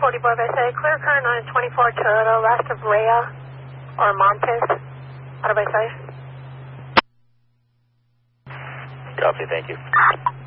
40 Boy, I say, clear current on a 24 Toyota, last of Rhea or Montes. What do I say? Copy, thank you.